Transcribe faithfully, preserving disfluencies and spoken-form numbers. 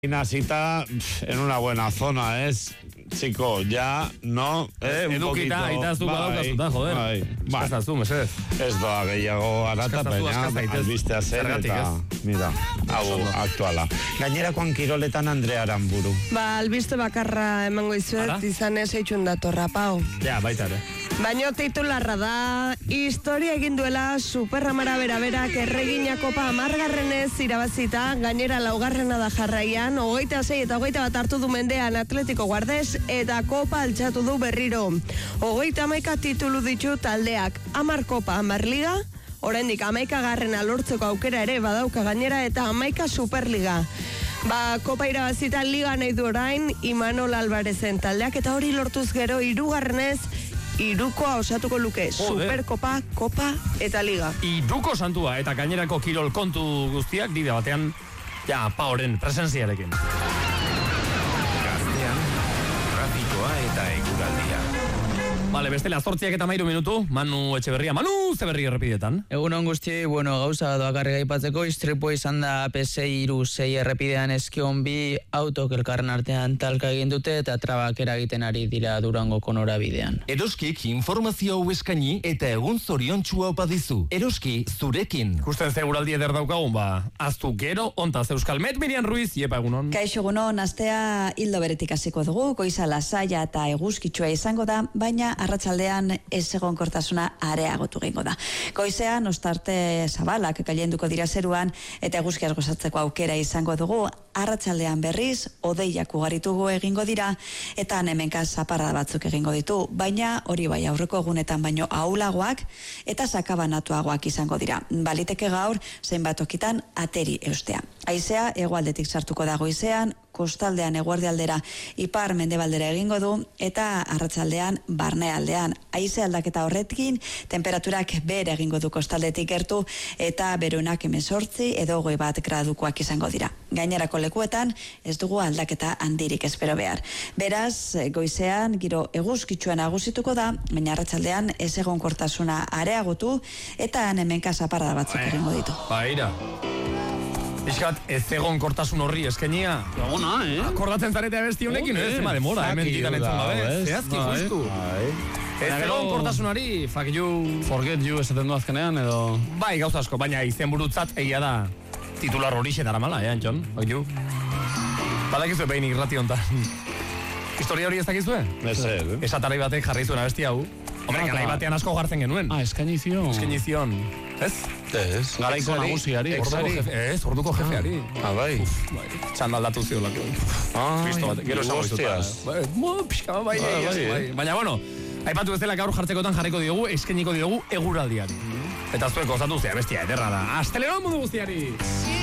Nasita en una buena zona, es, chico, ya, no, eh, un poquito. Edukita, itaztu badaukazuta, joder. Bai, Eskazaztu, mesedez. Ez doa gehiago arata, baina albistea zer eta, mira, hau aktuala. Gainerakoan kiroletan Andrea Aramburu. Ba, albiste bakarra emango izuet, izan ez eitxun datorra, pau. Ja, baita ere. Baina titularra da, historia egin duela Superramara beraberak erregina kopa amargarrenez irabazita, gainera laugarrena da jarraian, hogeita sei eta hogeita bat hartu du mendean Atletico Guardes eta kopa altxatu du berriro. Hogeita hamaika titulu ditu taldeak, amar kopa, amar liga, oraindik hamaika garrena lortzeko aukera ere badauka gainera eta hamaika superliga. Ba, kopa irabazita liga nahi du orain, Imanol Alvarezen taldeak eta hori lortuz gero hirugarrenez, Irukoa osatuko luke, Superkopa, Kopa eta Liga. Iruko santua eta gainerako kirol kontu guztiak dira batean, ja, paoren presentziarekin. Gaztean, trafikoa eta eguraldia. Vale, bestela, zortziak eta mairu minutu, Manu Etxeberria. Manu, Zeberri errepidetan. Egun on guzti, bueno, gauza doakarri gaipatzeko, istripo izan da P sei iru sei errepidean eskion bi autok elkarren artean talka egin dute eta trabak eragiten ari dira Durangoko norabidean. Eroskik informazio hau eskaini eta egun zoriontsua opa dizu. Eroski, zurekin. Justen zeguraldi eder daukagun, ba, aztu gero, ontaz Euskalmet, Mirian Ruiz, iepa egunon. Kaixo egunon, astea hildo beretik hasiko dugu, goiza lasaia eta eguzkitsua izango da, baina arratsaldean ezegonkortasuna areagotu egingo da. Goizean ostarte zabalak gailenduko dira zeruan eta eguzkiaz gozatzeko aukera izango dugu. Arratsaldean berriz hodeiak ugaritugu egingo dira eta hemenka zaparrada batzuk egingo ditu, baina hori bai aurreko egunetan baino ahulagoak eta sakabanatuagoak izango dira. Baliteke gaur zenbat tokitan ateri eustea. Haizea hegoaldetik sartuko da goizean, kostaldean eguerdialdera ipar mendebaldera egingo du eta arratsaldean barnealdean. Haize aldaketa horrekin temperaturak bere egingo du kostaldetik gertu eta berunak hemezortzi edo hogei bat gradukoak izango dira. Gainerako lekuetan ez dugu aldaketa handirik espero behar. Beraz, goizean giro eguzkitsua nagusituko da, baina arratsaldean ez egonkortasuna areagotu eta hemenka zaparrada batzuk egingo ditu. Baira. Iskat, ez egon kortasun horri eskenia. Lagona, eh? Akordatzen zarete abesti honekin, ez? Ema demora, hemen ditan entzun gabe. Zehazki, justu. Ez egon kortasunari, fuck you. Forget you esaten du azkenean, edo... Bai, gauza asko, baina izen burutzat egia da titular hori xe daramala, eh, Antxon? Fuck you. Badakizue behin irrati hontan. Historia hori ez dakizue? Ez er, eh? Esatarai batek jarri zuen abesti hau. Hombre, garai batean asko jartzen genuen. Ah, eskainizion. Eskainizion. Ez? Ez. Garaiko nagusiari. Ez, orduko jefeari. Ah, bai. Txandaldatu ziolako. Ah, gero esango izuta. Pixka, bai, bai. Baina, bueno, aipatu ez dela gaur jartzekotan jarriko diogu, eskeniko diogu eguraldiari. Eta zuek osatu zea, bestia, ederra da. Astelero mundu guztiari!